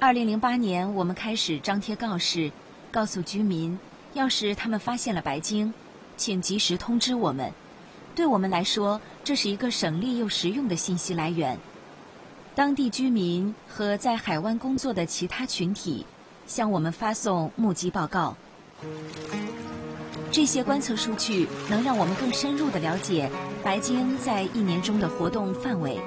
2008年，我们开始张贴告示，告诉居民，要是他们发现了白鲸，请及时通知我们。对我们来说，这是一个省力又实用的信息来源。当地居民和在海湾工作的其他群体向我们发送目击报告。这些观测数据能让我们更深入地了解白鲸在一年中的活动范围。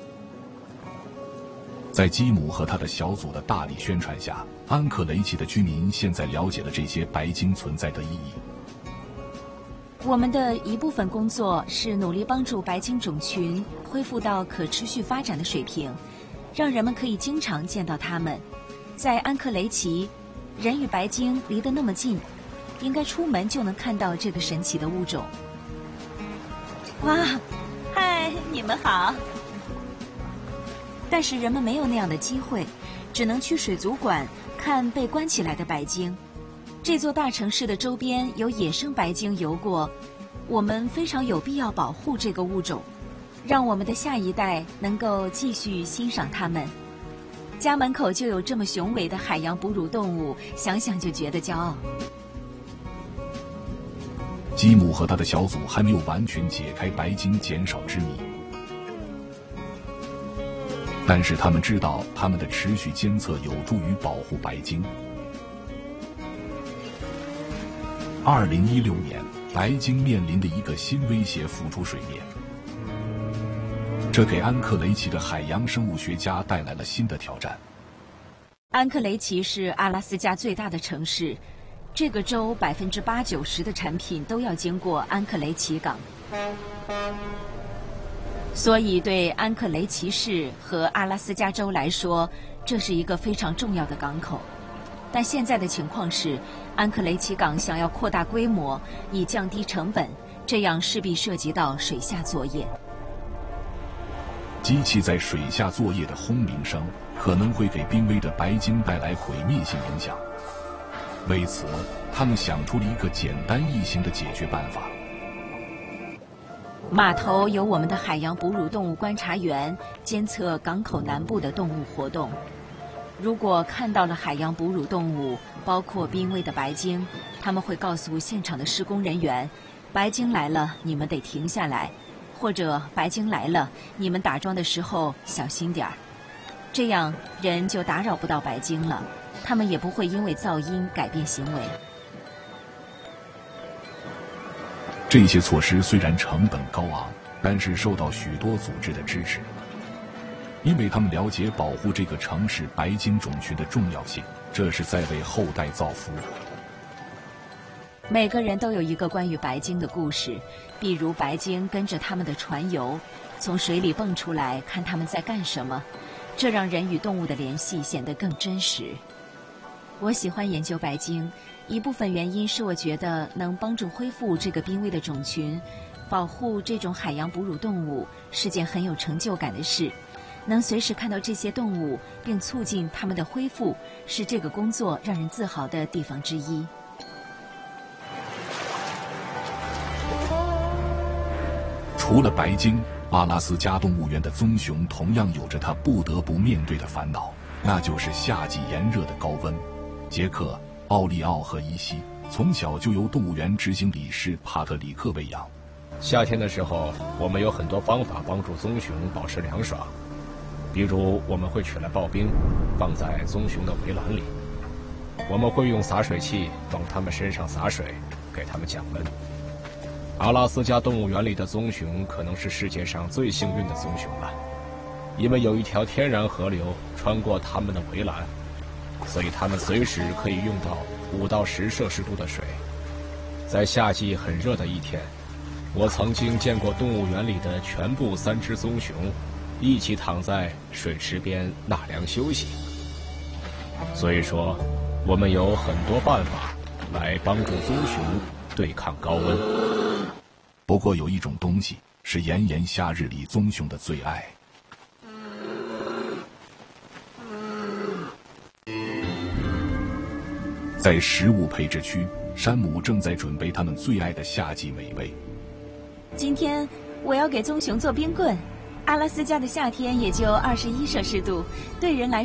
在基姆和他的小组的大力宣传下，安克雷奇的居民现在了解了这些白鲸存在的意义。 我们的一部分工作是努力帮助白鲸种群恢复到可持续发展的水平，让人们可以经常见到它们。在安克雷奇，人与白鲸离得那么近，应该出门就能看到这个神奇的物种。哇，嗨，你们好！但是人们没有那样的机会，只能去水族馆看被关起来的白鲸。这座大城市的周边有野生白鲸游过，我们非常有必要保护这个物种，让我们的下一代能够继续欣赏它们。家门口就有这么雄伟的海洋哺乳动物，想想就觉得骄傲。 基姆和他的小组还没有完全解开白鲸减少之谜，但是他们知道他们的持续监测有助于保护白鲸。2016年，白鲸面临的一个新威胁浮出水面，这给安克雷奇的海洋生物学家带来了新的挑战。 安克雷奇是阿拉斯加最大的城市，这个州80%-90%的产品都要经过安克雷奇港，所以对安克雷奇市和阿拉斯加州来说，这是一个非常重要的港口。但现在的情况是，安克雷奇港想要扩大规模以降低成本，这样势必涉及到水下作业。 机器在水下作业的轰鸣声可能会给濒危的白鲸带来毁灭性影响。为此，他们想出了一个简单易行的解决办法。码头有我们的海洋哺乳动物观察员监测港口南部的动物活动。如果看到了海洋哺乳动物，包括濒危的白鲸，他们会告诉现场的施工人员，白鲸来了，你们得停下来，或者白鲸来了，你们打桩的时候小心点儿。这样人就打扰不到白鲸了，他们也不会因为噪音改变行为。 这些措施虽然成本高昂，但是受到许多组织的支持，因为他们了解保护这个城市白鲸种群的重要性，这是在为后代造福。 每个人都有一个关于白鲸的故事，比如白鲸跟着他们的船游，从水里蹦出来看他们在干什么，这让人与动物的联系显得更真实。我喜欢研究白鲸，一部分原因是我觉得能帮助恢复这个濒危的种群，保护这种海洋哺乳动物是件很有成就感的事。能随时看到这些动物并促进它们的恢复，是这个工作让人自豪的地方之一。 除了白鲸，阿拉斯加动物园的棕熊同样有着它不得不面对的烦恼，那就是夏季炎热的高温。杰克、奥利奥和伊西从小就由动物园执行理事帕特里克喂养。 夏天的时候，我们有很多方法帮助棕熊保持凉爽，比如我们会取来刨冰，放在棕熊的围栏里，我们会用洒水器往它们身上洒水，给它们降温。阿拉斯加动物园里的棕熊可能是世界上最幸运的棕熊了，因为有一条天然河流穿过它们的围栏，所以它们随时可以用到5到10摄氏度的水。在夏季很热的一天，我曾经见过动物园里的全部3只棕熊一起躺在水池边纳凉休息。所以说，我们有很多办法来帮助棕熊对抗高温。 不过有一种东西是炎炎夏日里棕熊的最爱。在食物配置区，山姆正在准备他们最爱的夏季美味。 今天我要给棕熊做冰棍。阿拉斯加的夏天也就21摄氏度，对人来